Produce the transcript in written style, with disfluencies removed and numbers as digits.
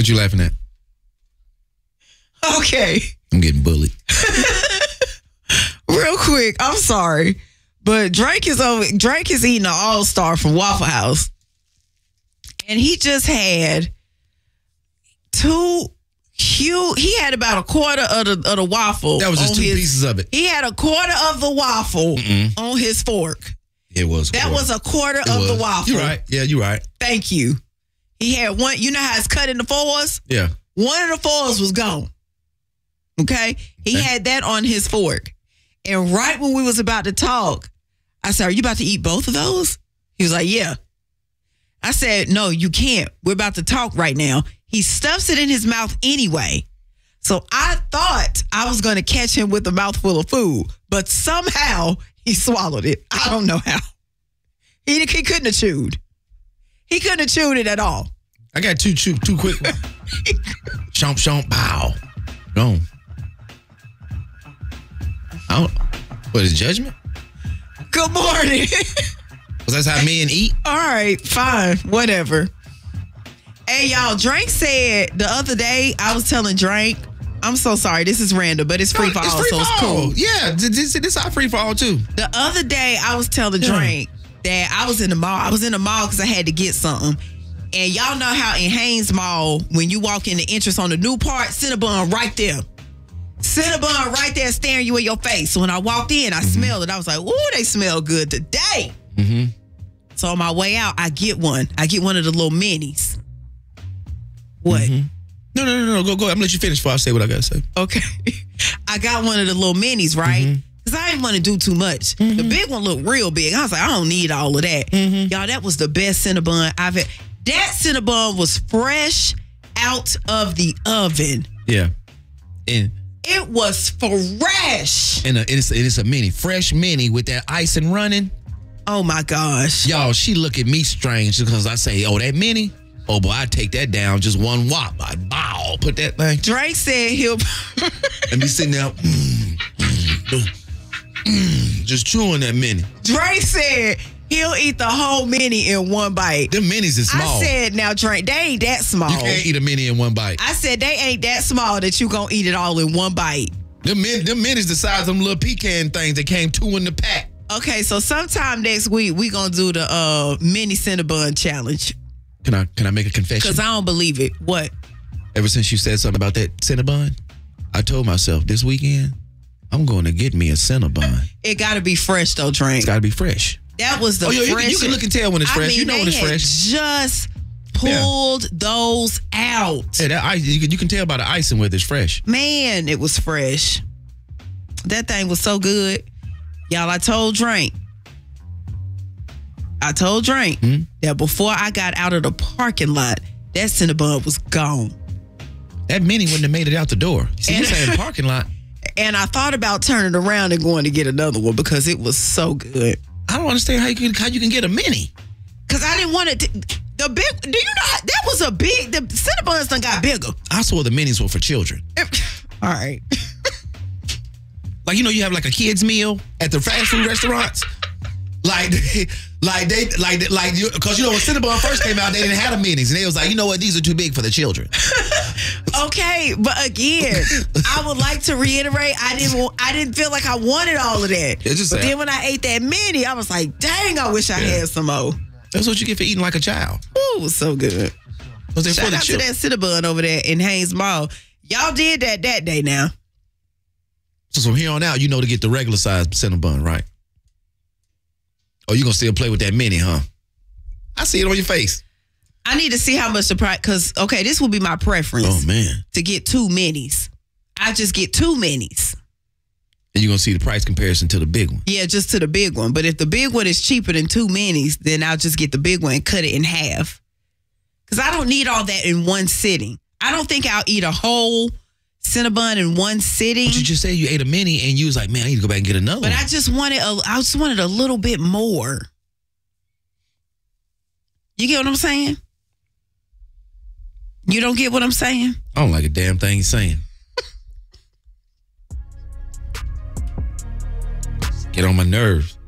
What you laughing at? Okay. I'm getting bullied. Real quick, I'm sorry, but Drake is eating an All-Star from Waffle House, and he just had he had about a quarter of the waffle. That was just two pieces of it. He had a quarter of the waffle on his fork. It was. That was a quarter of the waffle. You're right. Yeah, you're right. Thank you. He had one. You know how it's cut into fours? Yeah. One of the fours was gone. Okay? He had that on his fork. And right when we was about to talk, I said, are you about to eat both of those? He was like, yeah. I said, no, you can't. We're about to talk right now. He stuffs it in his mouth anyway. So I thought I was going to catch him with a mouthful of food, but somehow he swallowed it. I don't know how. He couldn't have chewed. He couldn't have chewed it at all. I got two quick ones. Chomp, chomp, pow. Gone. What is judgment? Good morning. Because that's how men eat? All right, fine, whatever. Hey, y'all, Drake said the other day, I was telling Drake, I'm so sorry, this is random, but it's free for all, so it's cool. Yeah, this our free for all, too. The other day, I was telling Drake that I was in the mall. I was in the mall because I had to get something. And y'all know how in Haynes Mall, when you walk in the entrance on the new part, Cinnabon right there. Cinnabon right there staring you in your face. So when I walked in, I smelled it. I was like, ooh, they smell good today. Mm-hmm. So on my way out, I get one. I get one of the little minis. What? Mm-hmm. No. Go. I'm going to let you finish before I say what I got to say. Okay. I got one of the little minis, right? Because I didn't want to do too much. The big one looked real big. I was like, I don't need all of that. Y'all, that was the best Cinnabon I've had. That Cinnabon was fresh out of the oven. Yeah. And it was fresh. And it's a mini. Fresh mini with that icing running. Oh, my gosh. Y'all, she look at me strange because I say, oh, that mini? Oh, boy, I take that down just one whop. I bow, put that thing. Drake said he'll... and be sitting there, just chewing that mini. Drake said he'll eat the whole mini in one bite. Them minis is small. I said, now, Drake, they ain't that small. You can't eat a mini in one bite. I said, they ain't that small that you gonna eat it all in one bite. Them minis the size of them little pecan things that came 2 in the pack. Okay, so sometime next week, we gonna do the mini Cinnabon challenge. Can I make a confession? Because I don't believe it. What? Ever since you said something about that Cinnabon, I told myself this weekend, I'm going to get me a Cinnabon. It got to be fresh, though, Drake. It's got to be fresh. That was the fresh. You can look and tell when it's fresh. I mean, you know when it's fresh. Just pulled those out. Yeah, that ice, you can tell by the icing whether it's fresh. Man, it was fresh. That thing was so good. Y'all, I told Drake that before I got out of the parking lot, that Cinnabon was gone. That mini wouldn't have made it out the door. See, you saying parking lot. And I thought about turning around and going to get another one because it was so good. I don't understand how you can get a mini. Because I didn't want it to... The big... Do you know... That was a big... The Cinnabons done got bigger. I swore the minis were for children. All right. Like, you know, you have like a kid's meal at the fast food restaurants. Because you know when Cinnabon first came out, they didn't have the minis, and they was like, you know what, these are too big for the children. Okay, but again, I would like to reiterate, I didn't feel like I wanted all of that. But then when I ate that mini, I was like, dang, I wish I had some more. That's what you get for eating like a child. Ooh, it was so good. Shout out to that Cinnabon over there in Haynes Mall. Y'all did that day now. So from here on out, you know to get the regular size Cinnabon, right? Oh, you gonna still play with that mini, huh? I see it on your face. I need to see how much the price, because, okay, this will be my preference. Oh, man. To get 2 minis. I just get 2 minis. And you're gonna see the price comparison to the big one. Yeah, just to the big one. But if the big one is cheaper than 2 minis, then I'll just get the big one and cut it in half. Because I don't need all that in one sitting. I don't think I'll eat a whole Cinnabon in one sitting. But you just said you ate a mini and you was like, man, I need to go back and get another one. But I just wanted a little bit more. You get what I'm saying? You don't get what I'm saying? I don't like a damn thing you're saying. Get on my nerves.